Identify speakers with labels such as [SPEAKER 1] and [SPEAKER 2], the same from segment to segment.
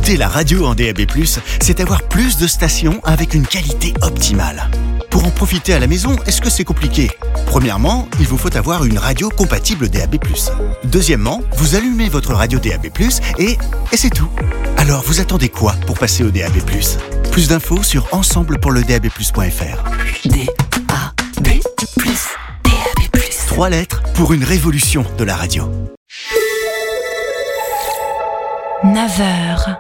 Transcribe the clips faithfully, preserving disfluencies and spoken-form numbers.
[SPEAKER 1] Écouter la radio en D A B plus, c'est avoir plus de stations avec une qualité optimale. Pour en profiter à la maison, est-ce que c'est compliqué ? Premièrement, il vous faut avoir une radio compatible D A B plus. Deuxièmement, vous allumez votre radio D A B plus et, et c'est tout. Alors, vous attendez quoi pour passer au D A B plus ? Plus d'infos sur ensemble pour le D A B plus point F R.
[SPEAKER 2] D A B plus, D A B plus.
[SPEAKER 1] Trois lettres pour une révolution de la radio.
[SPEAKER 2] neuf heures.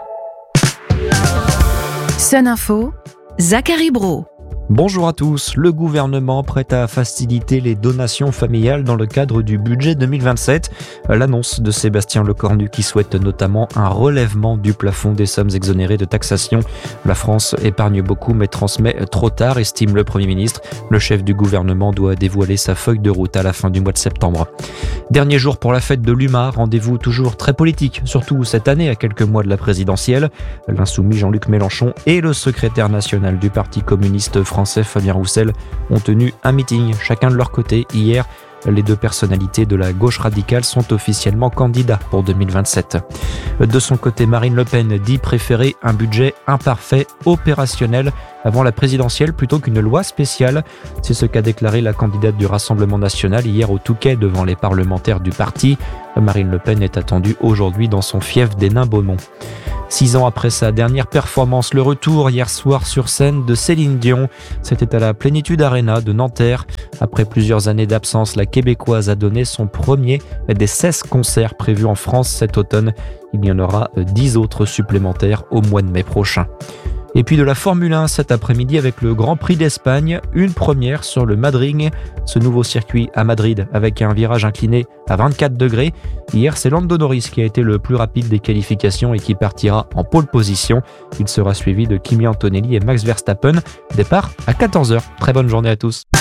[SPEAKER 3] Sun Info, Zachary Brault.
[SPEAKER 4] Bonjour à tous. Le gouvernement prête à faciliter les donations familiales dans le cadre du budget deux mille vingt-sept. L'annonce de Sébastien Lecornu qui souhaite notamment un relèvement du plafond des sommes exonérées de taxation. La France épargne beaucoup mais transmet trop tard, estime le Premier ministre. Le chef du gouvernement doit dévoiler sa feuille de route à la fin du mois de septembre. Dernier jour pour la fête de l'U M A, rendez-vous toujours très politique, surtout cette année à quelques mois de la présidentielle. L'insoumis Jean-Luc Mélenchon et le secrétaire national du Parti communiste français Fabien Roussel ont tenu un meeting, chacun de leur côté, hier. Les deux personnalités de la gauche radicale sont officiellement candidats pour deux mille vingt-sept. De son côté, Marine Le Pen dit préférer un budget imparfait, opérationnel, avant la présidentielle plutôt qu'une loi spéciale. C'est ce qu'a déclaré la candidate du Rassemblement national hier au Touquet devant les parlementaires du parti. Marine Le Pen est attendue aujourd'hui dans son fief des Nains-Beaumont. Six ans après sa dernière performance, le retour hier soir sur scène de Céline Dion. C'était à la Plénitude Arena de Nanterre. Après plusieurs années d'absence, la Québécoise a donné son premier des seize concerts prévus en France cet automne. Il y en aura dix autres supplémentaires au mois de mai prochain. Et puis de la Formule un cet après-midi avec le Grand Prix d'Espagne, une première sur le Madrid, ce nouveau circuit à Madrid avec un virage incliné à vingt-quatre degrés. Hier, c'est Lando Norris qui a été le plus rapide des qualifications et qui partira en pole position. Il sera suivi de Kimi Antonelli et Max Verstappen. Départ à quatorze heures. Très bonne journée à tous.